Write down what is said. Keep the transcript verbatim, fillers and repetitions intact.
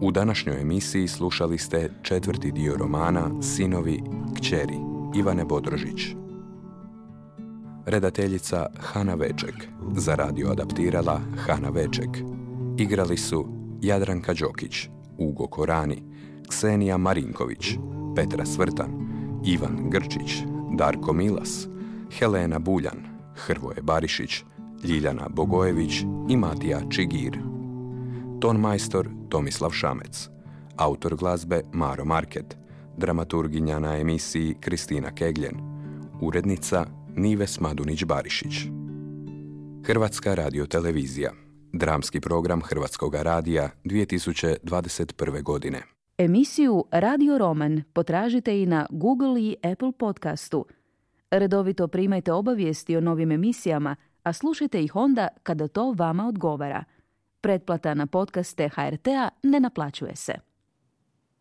U današnjoj emisiji slušali ste četvrti dio romana Sinovi kćeri Ivane Bodrožić. Redateljica Hana Veček. Za radio adaptirala Hana Veček. Igrali su Jadranka Đokić, Ugo Korani, Ksenija Marinković, Petra Svrtan, Ivan Grčić, Darko Milas, Helena Buljan, Hrvoje Barišić, Ljiljana Bogojević i Matija Čigir. Ton majstor Tomislav Šamec. Autor glazbe Maro Market. Dramaturginja na emisiji Kristina Kegljen. Urednica Nives Madunić-Barišić. Hrvatska radiotelevizija. Dramski program Hrvatskog radija dvije tisuće dvadeset prve. godine. Emisiju Radio Roman potražite i na Google i Apple podcastu. Redovito primajte obavijesti o novim emisijama, a slušajte ih onda kada to vama odgovara. Pretplata na podcaste H R T-a ne naplaćuje se.